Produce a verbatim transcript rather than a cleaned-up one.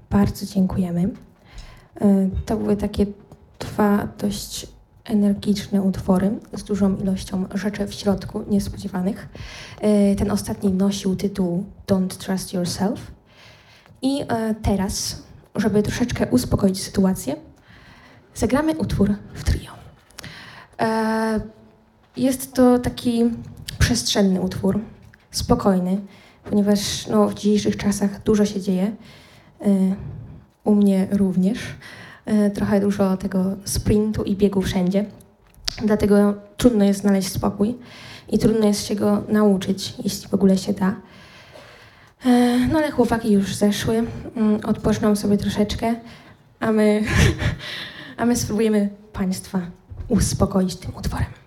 bardzo dziękujemy. To były takie dwa dość energiczne utwory z dużą ilością rzeczy w środku, niespodziewanych. Ten ostatni nosił tytuł Don't Trust Yourself. I teraz, żeby troszeczkę uspokoić sytuację, zagramy utwór w trio. Jest to taki przestrzenny utwór, spokojny, ponieważ no, w dzisiejszych czasach dużo się dzieje. U mnie również. Trochę dużo tego sprintu i biegu wszędzie. Dlatego trudno jest znaleźć spokój i trudno jest się go nauczyć, jeśli w ogóle się da. No ale chłopaki już zeszły, odpoczną sobie troszeczkę, a my, a my spróbujemy Państwa uspokoić tym utworem.